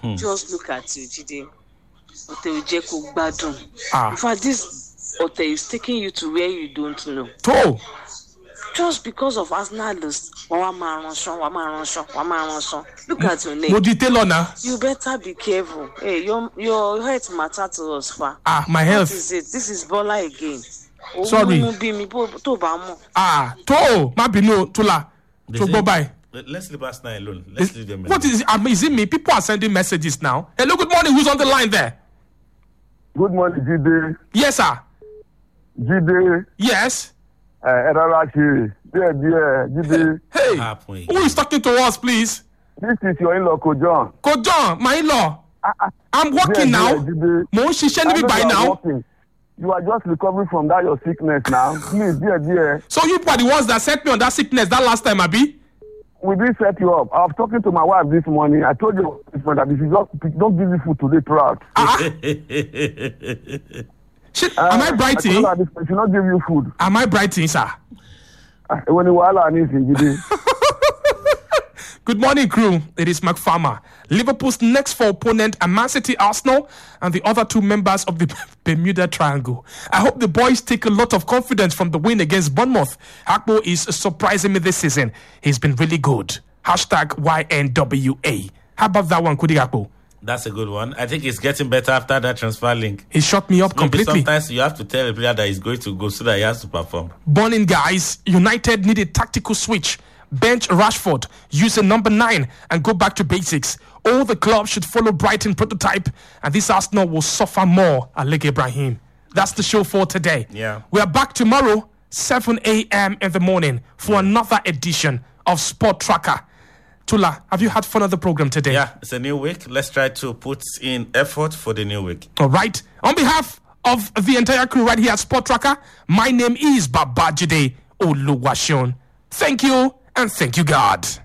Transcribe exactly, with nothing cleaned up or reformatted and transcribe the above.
Hmm. Just look at you, Jide. Ah. In fact, this hotel is taking you to where you don't know. To. Just because of Arsenalists. Look at your name. You better be careful. Hey, your your health matter to us, fa. Ah, my health. What is it? This is Bola again. Sorry. Ah, to. Mabino, Tula. So go bye. Let's leave Arsenal alone. Let's is, leave them alone. What is it? Um, is it me? People are sending messages now. Hello, good morning. Who's on the line there? Good morning, Jide. Yes, sir. Jide. Yes. Uh, Erarachi. Dear, dear, Jide. Hey, who is talking to us, please? This is your in-law, Kojon. Kojon, my in-law. Uh, uh, I'm working dear, now. Dear, Mo shisheni by now. Working. You are just recovering from that your sickness now. Please, dear, dear. So you are the ones that set me on that sickness that last time, Abi? We didn't set you up. I was talking to my wife this morning. I told you that if you just don't give me food today, proud. Uh-huh. Shit, uh, am I brighting? I told her this, she not give you food. Am I brighting, sir? Uh, when you are anything, Good morning, crew. It is Mark Farmer. Liverpool's next four opponent are Man City, Arsenal, and the other two members of the Bermuda Triangle. I hope the boys take a lot of confidence from the win against Bournemouth. Akpo is surprising me this season. He's been really good. Hashtag Y N W A. How about that one, Kudi Akpo? That's a good one. I think it's getting better after that transfer link. He shut me up Maybe completely. Sometimes you have to tell a player that he's going to go so that he has to perform. Burning guys, United need a tactical switch. Bench Rashford, use a number nine and go back to basics. All the clubs should follow Brighton prototype, and this Arsenal will suffer more. Alec Ibrahim. That's the show for today. Yeah. We are back tomorrow, seven a.m. in the morning, for yeah. another edition of Sport Tracker. Tula, have you had fun of the program today? Yeah, it's a new week. Let's try to put in effort for the new week. All right. On behalf of the entire crew right here at Sport Tracker, my name is Babajide Oluwaseun. Thank you, and thank you, God.